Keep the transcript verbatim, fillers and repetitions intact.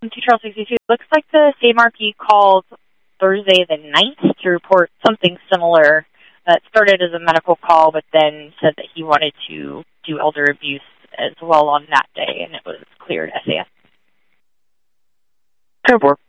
Two Charles sixty-two. Looks like the same R P called Thursday the ninth to report something similar. Uh, it started as a medical call, but then said that he wanted to do elder abuse as well on that day, and it was cleared S A S. ten four.